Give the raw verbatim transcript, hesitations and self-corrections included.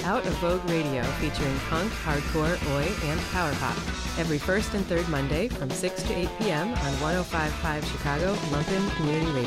Out of Vogue Radio, featuring punk, hardcore, oi, and power pop. Every first and third Monday from six to eight p.m. on one oh five point five Chicago Lumpin Community Radio.